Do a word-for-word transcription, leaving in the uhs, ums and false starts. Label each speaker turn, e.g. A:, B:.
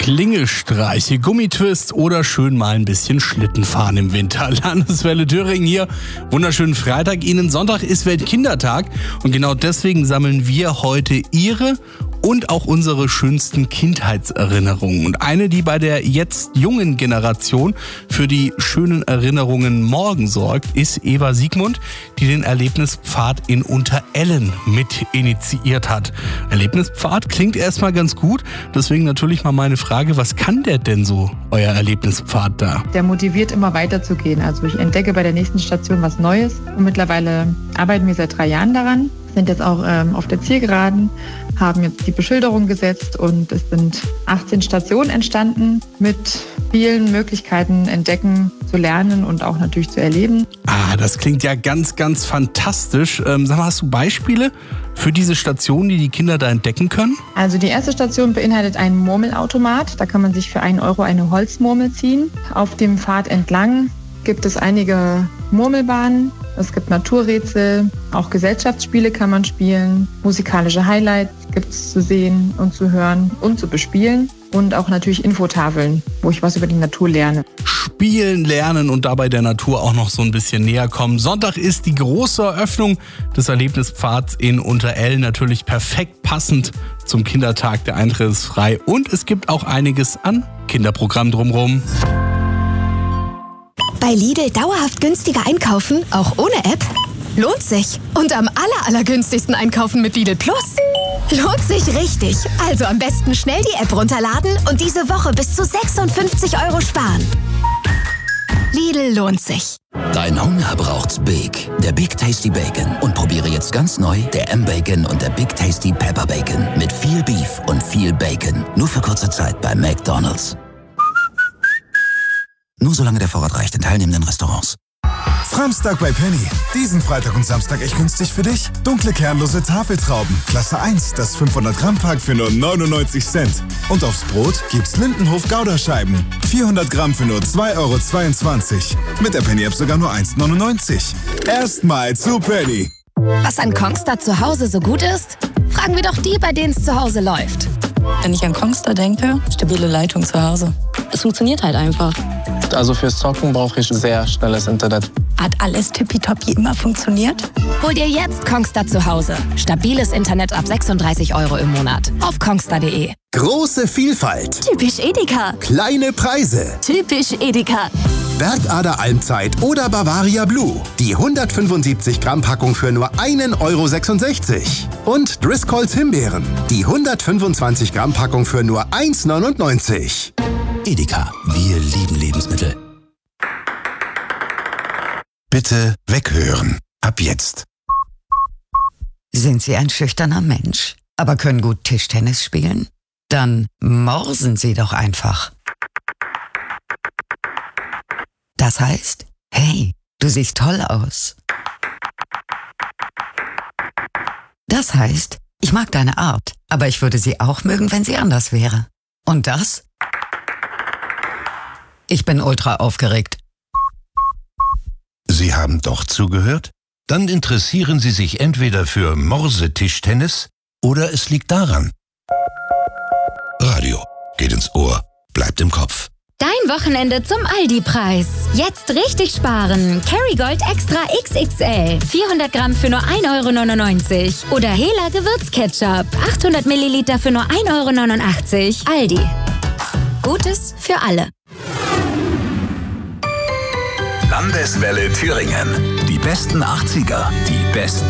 A: Klingelstreiche, Gummitwist oder schön mal ein bisschen Schlitten fahren im Winter. Landeswelle Thüringen hier. Wunderschönen Freitag Ihnen. Sonntag ist Weltkindertag und genau deswegen sammeln wir heute Ihre und auch unsere schönsten Kindheitserinnerungen. Und eine, die bei der jetzt jungen Generation für die schönen Erinnerungen morgen sorgt, ist Eva Siegmund, die den Erlebnispfad in Unterellen mit initiiert hat. Erlebnispfad klingt erstmal ganz gut, deswegen natürlich mal meine Frage, was kann der denn so, euer Erlebnispfad da?
B: Der motiviert immer weiterzugehen. Also ich entdecke bei der nächsten Station was Neues und mittlerweile arbeiten wir seit drei Jahren daran. Sind jetzt auch ähm, auf der Zielgeraden, haben jetzt die Beschilderung gesetzt und es sind achtzehn Stationen entstanden mit vielen Möglichkeiten entdecken, zu lernen und auch natürlich zu erleben.
A: Ah, das klingt ja ganz, ganz fantastisch. Ähm, sag mal, hast du Beispiele für diese Stationen, die die Kinder da entdecken können?
B: Also die erste Station beinhaltet einen Murmelautomat. Da kann man sich für einen Euro eine Holzmurmel ziehen. Auf dem Pfad entlang gibt es einige Murmelbahnen. Es gibt Naturrätsel, auch Gesellschaftsspiele kann man spielen, musikalische Highlights gibt es zu sehen und zu hören und zu bespielen und auch natürlich Infotafeln, wo ich was über die Natur lerne.
A: Spielen, lernen und dabei der Natur auch noch so ein bisschen näher kommen. Sonntag ist die große Eröffnung des Erlebnispfads in Unterellen, natürlich perfekt passend zum Kindertag. Der Eintritt ist frei und es gibt auch einiges an Kinderprogramm drumherum.
C: Bei Lidl dauerhaft günstiger einkaufen, auch ohne App? Lohnt sich. Und am aller, allergünstigsten einkaufen mit Lidl Plus? Lohnt sich richtig. Also am besten schnell die App runterladen und diese Woche bis zu sechsundfünfzig Euro sparen. Lidl lohnt sich.
D: Dein Hunger braucht's Big. Der Big Tasty Bacon. Und probiere jetzt ganz neu der M-Bacon und der Big Tasty Pepper Bacon. Mit viel Beef und viel Bacon. Nur für kurze Zeit bei McDonald's. Nur solange der Vorrat reicht in teilnehmenden Restaurants.
E: Framstag bei Penny. Diesen Freitag und Samstag echt günstig für dich. Dunkle kernlose Tafeltrauben. Klasse eins, das fünfhundert Gramm Pack für nur neunundneunzig Cent. Und aufs Brot gibt's Lindenhof Gouda-Scheiben. vierhundert Gramm für nur zwei Euro zweiundzwanzig. Mit der Penny-App sogar nur eins neunundneunzig. Erstmal zu Penny.
C: Was an Kongstar zu Hause so gut ist? Fragen wir doch die, bei denen es zu Hause läuft.
F: Wenn ich an Kongstar denke, stabile Leitung zu Hause. Es funktioniert halt einfach.
G: Also fürs Zocken brauche ich sehr schnelles Internet.
F: Hat alles tippitoppi immer funktioniert?
C: Hol dir jetzt Kongstar zu Hause. Stabiles Internet ab sechsunddreißig Euro im Monat. Auf kongstar punkt de.
H: Große Vielfalt.
F: Typisch Edeka.
H: Kleine Preise.
F: Typisch Edeka.
H: Bergader Almzeit oder Bavaria Blue. Die hundertfünfundsiebzig Gramm Packung für nur einen Euro sechsundsechzig. Und Driscolls Himbeeren. Die hundertfünfundzwanzig Gramm Packung für nur eins neunundneunzig.
D: Edeka. Wir lieben Lebensmittel.
E: Bitte weghören. Ab jetzt.
I: Sind Sie ein schüchterner Mensch, aber können gut Tischtennis spielen? Dann morsen Sie doch einfach. Das heißt, hey, du siehst toll aus. Das heißt, ich mag deine Art, aber ich würde sie auch mögen, wenn sie anders wäre. Und das? Ich bin ultra aufgeregt.
J: Sie haben doch zugehört? Dann interessieren Sie sich entweder für Morsetischtennis oder es liegt daran. Radio geht ins Ohr, bleibt im Kopf.
K: Dein Wochenende zum Aldi-Preis. Jetzt richtig sparen. Kerrygold Extra X X L. vierhundert Gramm für nur ein Euro neunundneunzig. Oder Hela Gewürzketchup. achthundert Milliliter für nur ein Euro neunundachtzig. Aldi. Gutes für alle.
D: Landeswelle Thüringen. Die besten achtziger, die besten